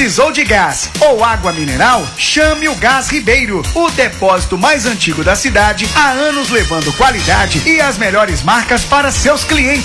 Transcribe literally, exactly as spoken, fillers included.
Precisou de gás ou água mineral? Chame o Gás Ribeiro, o depósito mais antigo da cidade, há anos levando qualidade e as melhores marcas para seus clientes.